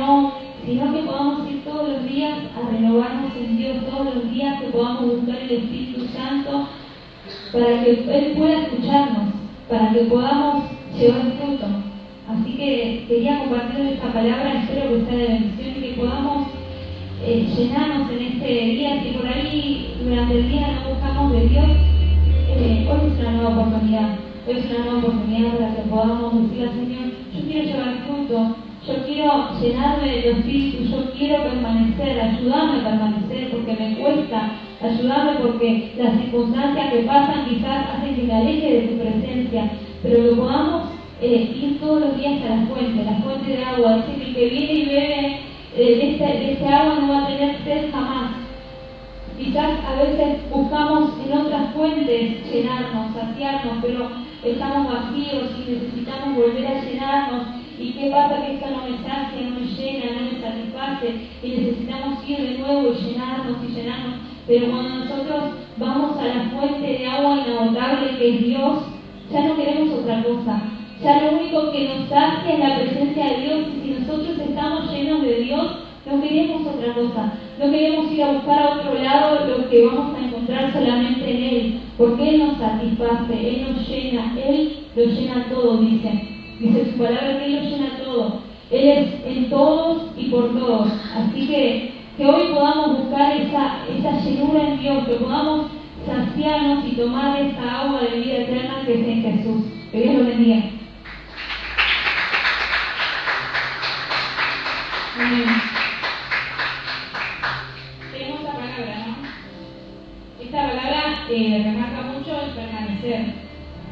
sino que podamos ir todos los días a renovarnos en Dios, todos los días que podamos buscar el Espíritu Santo para que Él pueda escucharnos, para que podamos llevar fruto. Así que quería compartir esta palabra, espero que sea de bendición y que podamos llenarnos en este día. Si por ahí durante el día no buscamos de Dios, hoy es una nueva oportunidad. Hoy es una nueva oportunidad para que podamos decirle al Señor: yo quiero llevar fruto, yo quiero llenarme de tu Espíritu, yo quiero permanecer, ayúdame a permanecer porque me cuesta, ayúdame porque las circunstancias que pasan quizás hacen que me aleje de tu presencia, pero que podamos ir todos los días a la fuente de agua. Dice que el que viene y bebe de este agua no va a tener sed jamás. Quizás a veces buscamos en otras fuentes llenarnos, saciarnos, pero estamos vacíos y necesitamos volver a llenarnos. ¿Y qué pasa? Que esto no me sacia, no me llena, no me satisface y necesitamos ir de nuevo y llenarnos. Pero cuando nosotros vamos a la fuente de agua inagotable que es Dios, ya no queremos otra cosa. Ya lo único que nos sacia es la presencia de Dios, y si nosotros estamos llenos de Dios, no queremos otra cosa. No queremos ir a buscar a otro lado lo que vamos a encontrar solamente en Él, porque Él nos satisface, Él nos llena, Él lo llena todo, dice su palabra, que Él lo llena todo. Él es en todos y por todos. Así que hoy podamos buscar esa llenura en Dios, que podamos saciarnos y tomar esa agua de vida eterna que es en Jesús. Que Dios lo bendiga. Amén. Tenemos esta palabra, ¿no? Esta palabra remarca mucho el permanecer.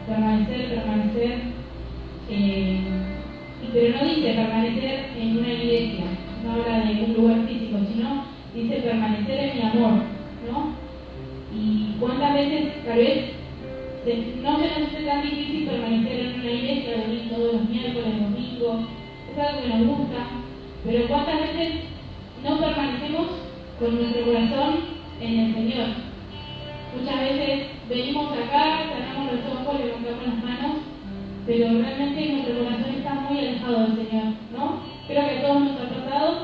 Pero no dice permanecer en una iglesia, no habla de un lugar físico, sino dice permanecer en mi amor, ¿no? Y cuántas veces, tal vez, no se nos hace tan difícil permanecer en una iglesia, venir todos los miércoles, domingos, es algo que nos gusta, pero cuántas veces no permanecemos con nuestro corazón en el Señor. Muchas veces venimos acá, cerramos los ojos, levantamos las manos, pero realmente nuestro corazón está muy alejado del Señor, ¿no? Creo que a todos nos ha pasado,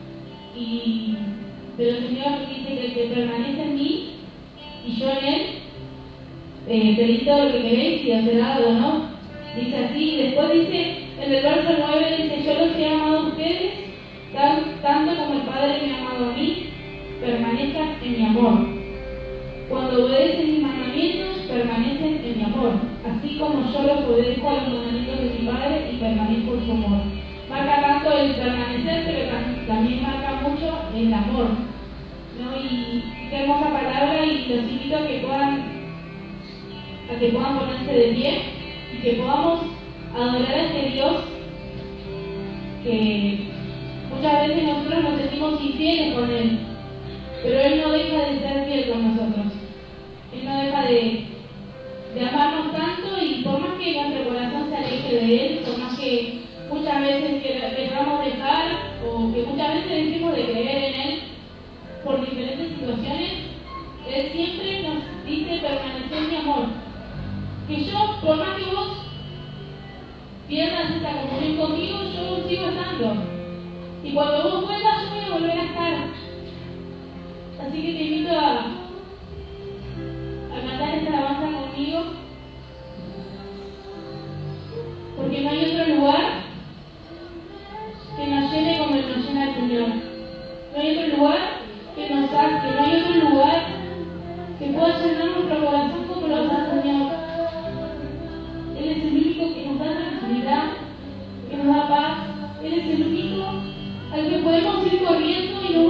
pero el Señor dice que el que permanece en mí y yo en Él, pedid todo lo que queréis y os será dado, ¿no? Dice así, y después dice, en el verso 9 dice: yo los he amado a ustedes, tanto como el Padre me ha amado a mí, permanezcan en mi amor. Cuando obedecen mis mandamientos, permanecen en mi amor, así como yo los obedezco a los mandamientos de mi Padre y permanezco en su amor. Marca tanto el permanecer, pero también marca mucho el amor, ¿no? Y qué hermosa palabra, y los invito a que puedan ponerse de pie y que podamos adorar a este Dios que muchas veces nosotros nos sentimos infieles con Él, pero Él no deja de ser fiel con nosotros. Él no deja de amarnos tanto, y por más que nuestro corazón se aleje de Él, por más que muchas veces queramos dejar, o que muchas veces decimos de creer en Él por diferentes situaciones, Él siempre nos dice: permanecer en mi amor. Que yo, por más que vos pierdas esta comunión conmigo, yo sigo estando. Y cuando vos vuelvas, yo voy a volver a estar. Así que te invito a cantar esta alabanza conmigo, porque no hay otro lugar que nos llene como Él nos llena el Señor. No hay otro lugar que nos sacie, no hay otro lugar que pueda llenar nuestro corazón como lo hace el Señor. Él es el único que nos da tranquilidad, que nos da paz. Él es el único al que podemos ir corriendo y no